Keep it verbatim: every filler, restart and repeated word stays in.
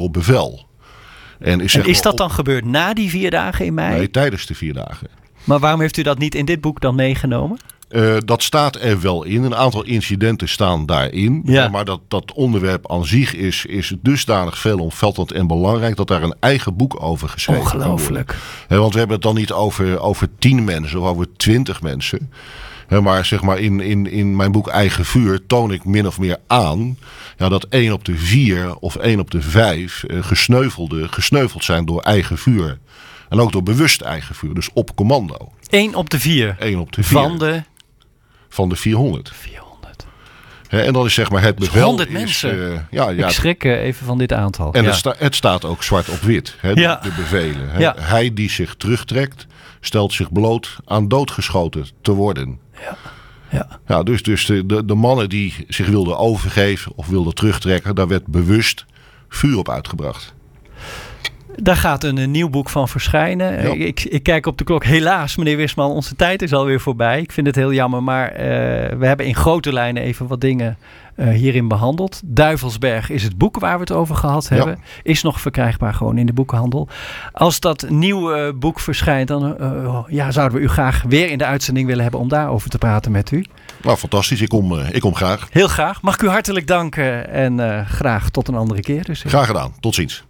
op bevel. En is, en is maar, dat op, dan gebeurd na die vier dagen in mei? Nee, tijdens de vier dagen. Maar waarom heeft u dat niet in dit boek dan meegenomen? Uh, dat staat er wel in. Een aantal incidenten staan daarin. Ja. Maar dat, dat onderwerp aan zich is, is dusdanig veelomvattend en belangrijk dat daar een eigen boek over geschreven wordt. Ongelooflijk. He, want we hebben het dan niet over, over tien mensen of over twintig mensen. He, maar zeg maar in, in, in mijn boek Eigen Vuur toon ik min of meer aan ja, dat één op de vier of één op de vijf uh, gesneuvelde, gesneuveld zijn door eigen vuur. En ook door bewust eigen vuur, dus op commando. één op de vier? één op de vier. Van de? Van de vierhonderd. vierhonderd. He, en dan is zeg maar het bevel. Dus honderd is, mensen. Uh, ja, ja, ik schrik uh, even van dit aantal. En ja. het, sta, het staat ook zwart op wit, he, de, ja. de bevelen. He. Ja. Hij die zich terugtrekt, stelt zich bloot aan doodgeschoten te worden. Ja. Ja. Ja, dus dus de, de, de mannen die zich wilden overgeven of wilden terugtrekken, daar werd bewust vuur op uitgebracht. Daar gaat een, een nieuw boek van verschijnen. Ja. Ik, ik kijk op de klok. Helaas, meneer Wisman, onze tijd is alweer voorbij. Ik vind het heel jammer, maar uh, we hebben in grote lijnen even wat dingen uh, hierin behandeld. Duivelsberg is het boek waar we het over gehad hebben. Ja. Is nog verkrijgbaar gewoon in de boekenhandel. Als dat nieuwe boek verschijnt, dan uh, ja, zouden we u graag weer in de uitzending willen hebben om daarover te praten met u. Nou, fantastisch. Ik kom, uh, ik kom graag. Heel graag. Mag ik u hartelijk danken en uh, graag tot een andere keer. Dus, graag gedaan. Tot ziens.